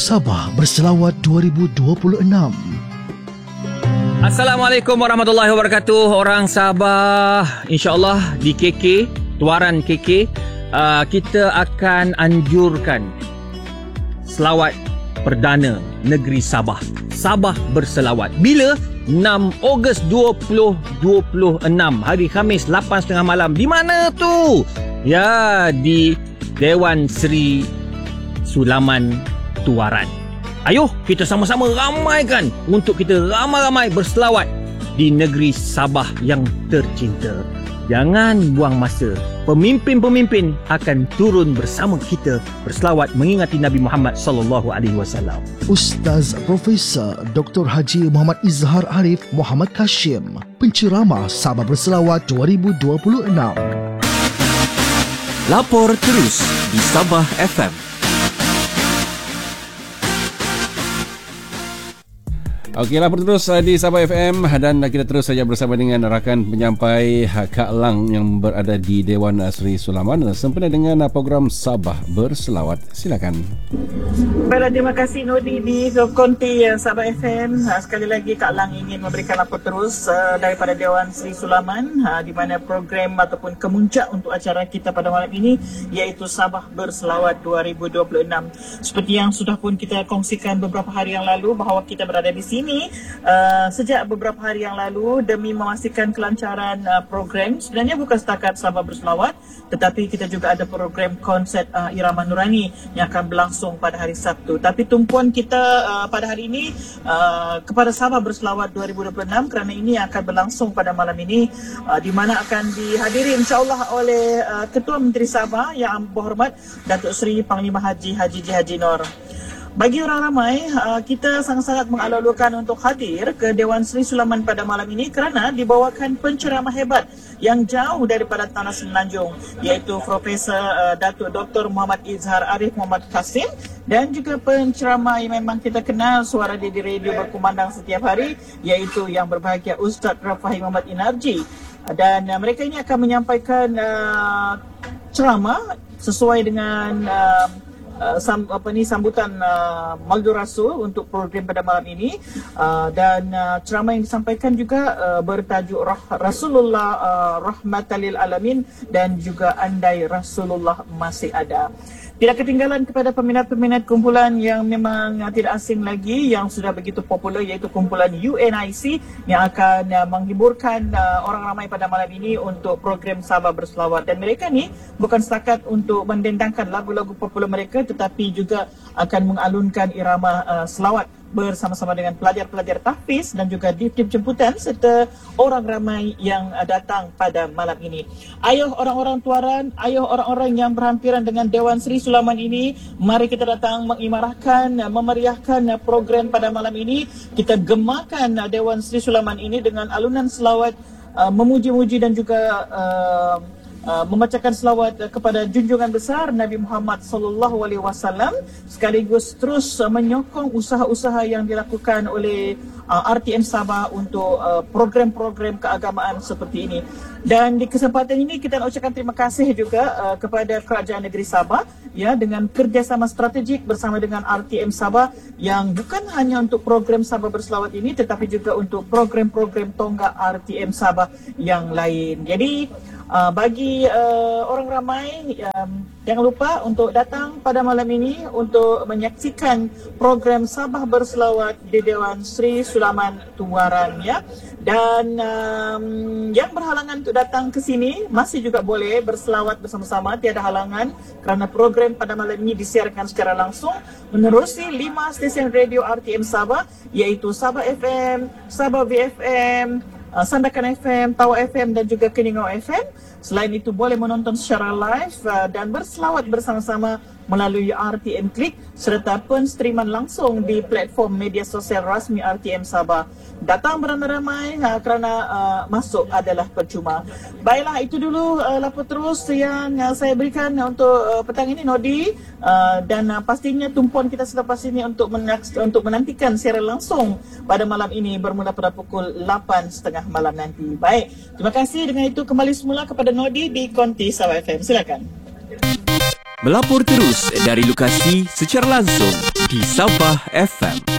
Sabah Berselawat 2026. Assalamualaikum warahmatullahi wabarakatuh. Orang Sabah, insyaAllah di KK, Tuaran KK, kita akan anjurkan selawat perdana negeri Sabah. Sabah Berselawat. Bila? 6 Ogos 2026, hari Khamis 8.30 malam. Di mana tu? Ya, di Dewan Seri Sulaman Tuaran. Ayo kita sama-sama ramaikan untuk kita ramai-ramai berselawat di negeri Sabah yang tercinta. Jangan buang masa. Pemimpin-pemimpin akan turun bersama kita berselawat mengingati Nabi Muhammad sallallahu alaihi wasallam. Ustaz Profesor Dr. Haji Muhammad Izhar Arif Muhammad Kashim, penceramah Sabah Berselawat 2026. Lapor terus di Sabah FM. Okeylah, terus di Sabah FM dan kita terus saja bersama dengan rakan penyampai Kak Lang yang berada di Dewan Seri Sulaman sempena dengan program Sabah Berselawat. Silakan. Baiklah, terima kasih Nodi di Konti Sabah FM. Sekali lagi Kak Lang ingin memberikan lapor terus daripada Dewan Seri Sulaman, di mana program ataupun kemuncak untuk acara kita pada malam ini iaitu Sabah Berselawat 2026. Seperti yang sudah pun kita kongsikan beberapa hari yang lalu bahawa kita berada di sini sejak beberapa hari yang lalu demi memastikan kelancaran program. Sebenarnya bukan setakat Sabah Berselawat, tetapi kita juga ada program konsert Irama Nurani yang akan berlangsung pada hari Sabtu. Tapi tumpuan kita pada hari ini kepada Sabah Berselawat 2026 kerana ini akan berlangsung pada malam ini, di mana akan dihadiri insyaAllah oleh Ketua Menteri Sabah yang berhormat Datuk Seri Panglima Haji Haji Nur. Bagi orang ramai, kita sangat-sangat mengalulukan untuk hadir ke Dewan Seri Sulaman pada malam ini kerana dibawakan penceramah hebat yang jauh daripada Tanah Semenanjung, iaitu Profesor Datuk Dr. Muhammad Izhar Arif Muhammad Kashim, dan juga penceramah yang memang kita kenal suara dia di radio berkumandang setiap hari, iaitu yang berbahagia Ustaz Rafahi Muhammad Inarji. Dan mereka ini akan menyampaikan ceramah sesuai dengan sambutan Maulid Rasul untuk program pada malam ini, dan ceramah yang disampaikan juga bertajuk Rasulullah Rahmatan lil Alamin dan juga Andai Rasulullah Masih Ada. Tidak ketinggalan kepada peminat-peminat kumpulan yang memang tidak asing lagi yang sudah begitu popular, iaitu kumpulan UNIC yang akan menghiburkan orang ramai pada malam ini untuk program Sabah Berselawat. Dan mereka ni bukan setakat untuk mendendangkan lagu-lagu popular mereka, tetapi juga akan mengalunkan irama selawat bersama-sama dengan pelajar-pelajar tahfiz dan juga dip-dip jemputan serta orang ramai yang datang pada malam ini. Ayuh orang-orang Tuaran, ayuh orang-orang yang berhampiran dengan Dewan Seri Sulaman ini, mari kita datang mengimarahkan, memeriahkan program pada malam ini. Kita gemakan Dewan Seri Sulaman ini dengan alunan selawat memuji-muji dan juga membacakan selawat kepada junjungan besar Nabi Muhammad sallallahu alaihi wasallam, sekaligus terus menyokong usaha-usaha yang dilakukan oleh RTM Sabah untuk program-program keagamaan seperti ini. Dan di kesempatan ini kita nak ucapkan terima kasih juga kepada Kerajaan Negeri Sabah ya, dengan kerjasama strategik bersama dengan RTM Sabah yang bukan hanya untuk program Sabah Berselawat ini, tetapi juga untuk program-program tonggak RTM Sabah yang lain. Jadi bagi orang ramai, jangan lupa untuk datang pada malam ini untuk menyaksikan program Sabah Berselawat di Dewan Seri Sulaman Tuaran ya. Dan yang berhalangan untuk datang ke sini masih juga boleh berselawat bersama-sama, tiada halangan, kerana program pada malam ini disiarkan secara langsung menerusi 5 stesen radio RTM Sabah, iaitu Sabah FM, Sabah VFM, Sandakan FM, Tawa FM dan juga Keningau FM. Selain itu boleh menonton secara live dan berselawat bersama-sama melalui RTM Klik serta penstreaman langsung di platform media sosial rasmi RTM Sabah. Datang beramai-ramai kerana masuk adalah percuma. Baiklah, itu dulu lapor terus yang saya berikan untuk petang ini Nodi, dan pastinya tumpuan kita selepas ini untuk menantikan siaran langsung pada malam ini bermula pada pukul 8.30 malam nanti. Baik, terima kasih. Dengan itu kembali semula kepada Nodi di Konti Sabah FM. Silakan. Melapor terus dari lokasi secara langsung di Sabah FM.